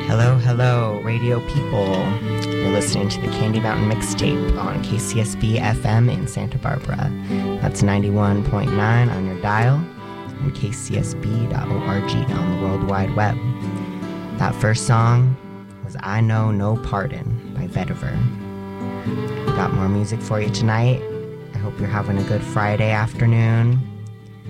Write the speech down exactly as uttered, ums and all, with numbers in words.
Hello, hello, radio people. You're listening to the Candy Mountain Mixtape on K C S B F M in Santa Barbara. That's ninety-one point nine on your dial and K C S B dot org on the World Wide Web. That first song was I Know No Pardon by Vetiver. We got more music for you tonight. I hope you're having a good Friday afternoon.